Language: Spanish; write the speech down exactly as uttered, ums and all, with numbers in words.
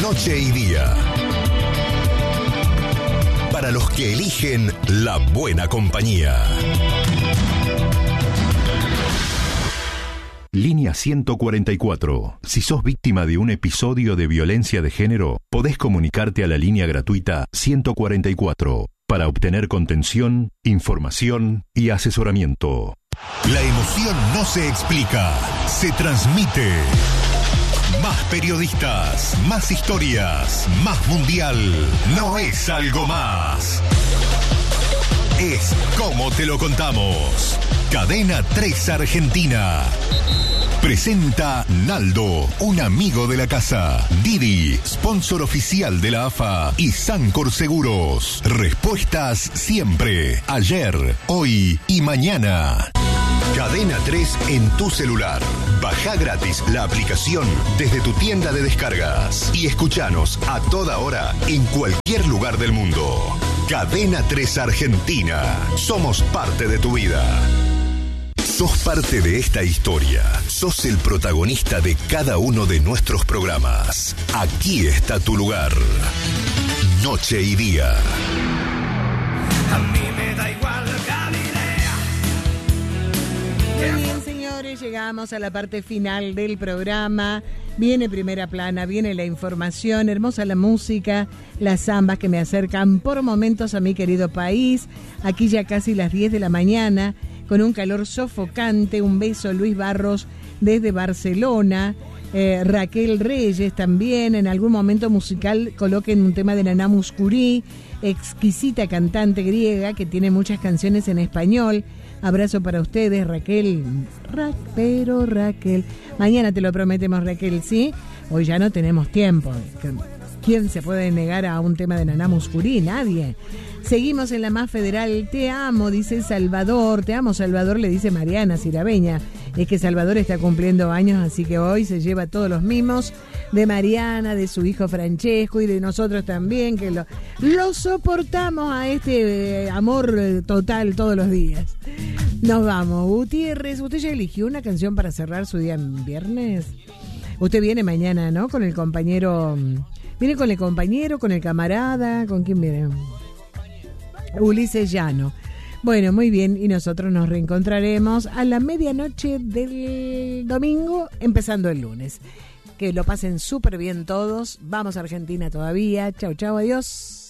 Noche y Día. Para los que eligen la buena compañía. Línea ciento cuarenta y cuatro. Si sos víctima de un episodio de violencia de género, podés comunicarte a la línea gratuita ciento cuarenta y cuatro para obtener contención, información y asesoramiento. La emoción no se explica, se transmite. Más periodistas, más historias, más mundial. No es algo más. Es como te lo contamos. Cadena tres Argentina. Presenta Naldo, un amigo de la casa. Didi, sponsor oficial de la A F A. Y Sancor Seguros. Respuestas siempre. Ayer, hoy y mañana. Cadena tres en tu celular. Baja gratis la aplicación desde tu tienda de descargas. Y escuchanos a toda hora en cualquier lugar del mundo. Cadena tres Argentina. Somos parte de tu vida. Sos parte de esta historia. Sos el protagonista de cada uno de nuestros programas. Aquí está tu lugar. Noche y Día. A mí me da igual Galilea. Muy bien, señores, llegamos a la parte final del programa. Viene Primera Plana, viene la información, hermosa la música, las zambas que me acercan por momentos a mi querido país. Aquí ya casi las diez de la mañana, con un calor sofocante. Un beso, Luis Barros, desde Barcelona. Eh, Raquel Reyes también. En algún momento musical coloquen un tema de Naná Mouskouri, exquisita cantante griega que tiene muchas canciones en español. Abrazo para ustedes, Raquel. Ra- pero Raquel, mañana te lo prometemos, Raquel, ¿sí? Hoy ya no tenemos tiempo. ¿Quién se puede negar a un tema de Naná Mouskouri? Nadie. Seguimos en la más federal. Te amo, dice Salvador. Te amo, Salvador, le dice Mariana Sirabeña. Es que Salvador está cumpliendo años, así que hoy se lleva todos los mimos de Mariana, de su hijo Francesco y de nosotros también, que lo, lo soportamos a este eh, amor eh, total todos los días. Nos vamos. Gutiérrez, ¿usted ya eligió una canción para cerrar su día en viernes? Usted viene mañana, ¿no? Con el compañero... ¿Viene con el compañero, con el camarada? ¿Con quién viene? Ulises Llano. Bueno, muy bien, y nosotros nos reencontraremos a la medianoche del domingo, empezando el lunes. Que lo pasen súper bien todos. Vamos a Argentina todavía. Chau, chau, adiós.